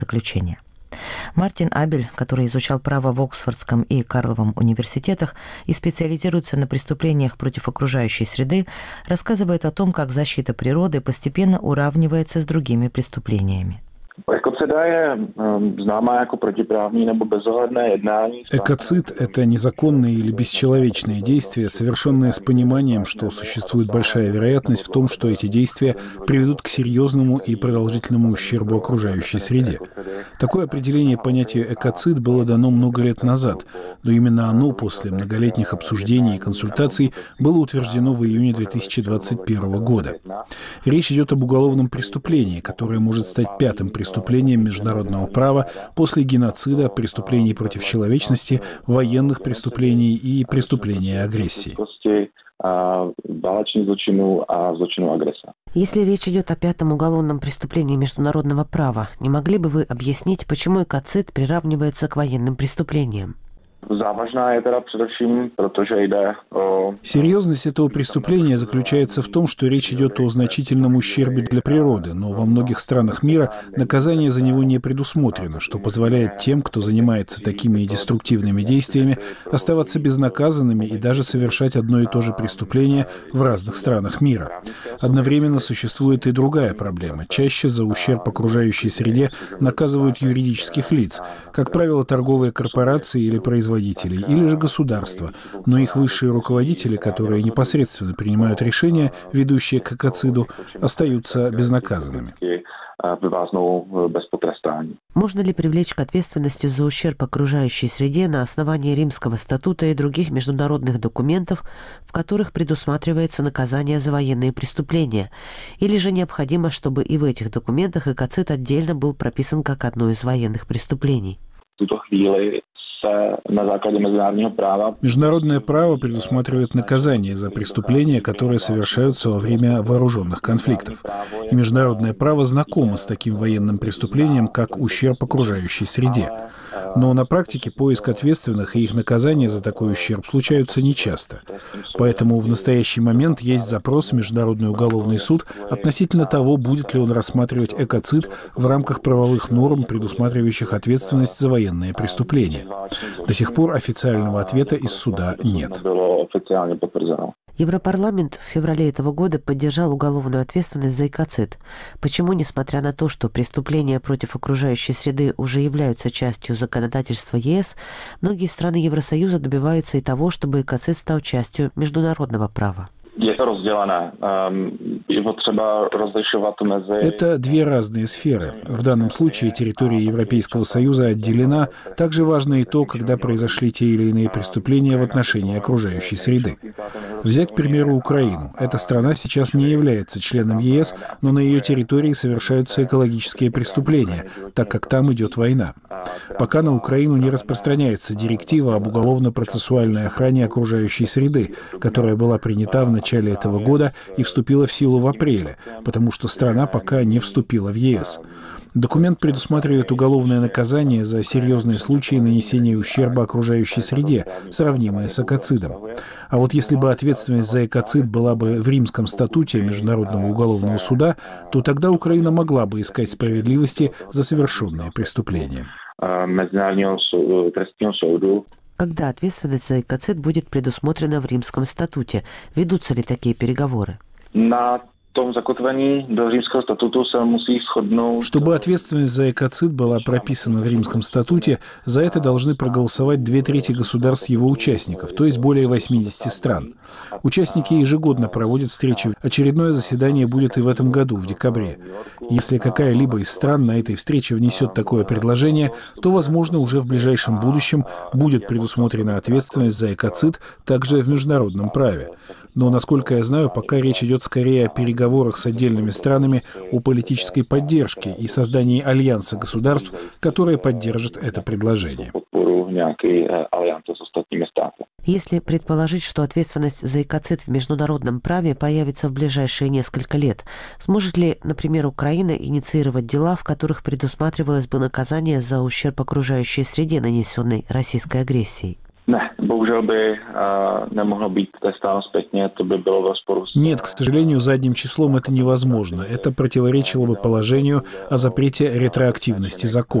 заключения. Мартин Абель, который изучал право в Оксфордском и Карловом университетах и специализируется на преступлениях против окружающей среды, рассказывает о том, как защита природы постепенно уравнивается с другими преступлениями. Экоцид – это незаконные или бесчеловечные действия, совершенные с пониманием, что существует большая вероятность в том, что эти действия приведут к серьезному и продолжительному ущербу окружающей среде. Такое определение понятия экоцид было дано много лет назад, но именно оно после многолетних обсуждений и консультаций было утверждено в июне 2021 года. Речь идет об уголовном преступлении, которое может стать пятым преступлением международного права после геноцида, преступлений против человечности, военных преступлений и преступления агрессии. Если речь идет о пятом уголовном преступлении международного права, не могли бы вы объяснить, почему экоцид приравнивается к военным преступлениям? Серьезность этого преступления заключается в том, что речь идет о значительном ущербе для природы, но во многих странах мира наказание за него не предусмотрено, что позволяет тем, кто занимается такими деструктивными действиями, оставаться безнаказанными и даже совершать одно и то же преступление в разных странах мира. Одновременно существует и другая проблема. Чаще за ущерб окружающей среде наказывают юридических лиц, как правило, торговые корпорации или производители, или же государства, но их высшие руководители, которые непосредственно принимают решения, ведущие к экоциду, остаются безнаказанными. Можно ли привлечь к ответственности за ущерб окружающей среде на основании Римского статута и других международных документов, в которых предусматривается наказание за военные преступления? Или же необходимо, чтобы и в этих документах экоцид отдельно был прописан как одно из военных преступлений? Международное право предусматривает наказание за преступления, которые совершаются во время вооруженных конфликтов. И международное право знакомо с таким военным преступлением, как ущерб окружающей среде. Но на практике поиск ответственных и их наказание за такой ущерб случаются нечасто. Поэтому в настоящий момент есть запрос в Международный уголовный суд относительно того, будет ли он рассматривать экоцид в рамках правовых норм, предусматривающих ответственность за военные преступления. До сих пор официального ответа из суда нет. Европарламент в феврале этого года поддержал уголовную ответственность за экоцид. Почему, несмотря на то, что преступления против окружающей среды уже являются частью законодательства ЕС, многие страны Евросоюза добиваются и того, чтобы экоцид стал частью международного права? Это две разные сферы. В данном случае территория Европейского Союза отделена. Также важно и то, когда произошли те или иные преступления в отношении окружающей среды. Взять, к примеру, Украину. Эта страна сейчас не является членом ЕС, но на ее территории совершаются экологические преступления, так как там идет война. Пока на Украину не распространяется директива об уголовно-процессуальной охране окружающей среды, которая была принята в начале этого года и вступила в силу в апреле, потому что страна пока не вступила в ЕС. Документ предусматривает уголовное наказание за серьезные случаи нанесения ущерба окружающей среде, сравнимые с экоцидом. А вот если бы ответственность за экоцид была бы в Римском статуте Международного уголовного суда, то тогда Украина могла бы искать справедливости за совершенные преступления. Когда ответственность за экоцид будет предусмотрена в Римском статуте? Ведутся ли такие переговоры? Чтобы ответственность за экоцид была прописана в Римском статуте, за это должны проголосовать 2/3 государств его участников, то есть более 80 стран. Участники ежегодно проводят встречи. Очередное заседание будет и в этом году, в декабре. Если какая-либо из стран на этой встрече внесет такое предложение, то, возможно, уже в ближайшем будущем будет предусмотрена ответственность за экоцид также в международном праве. Но, насколько я знаю, пока речь идет скорее о переговорах с отдельными странами, о политической поддержке и создании альянса государств, которые поддержат это предложение. Если предположить, что ответственность за экоцид в международном праве появится в ближайшие несколько лет, сможет ли, например, Украина инициировать дела, в которых предусматривалось бы наказание за ущерб окружающей среде, нанесенный российской агрессией? Нет, к сожалению, задним числом это невозможно. Это противоречило бы положению о запрете ретроактивности закона.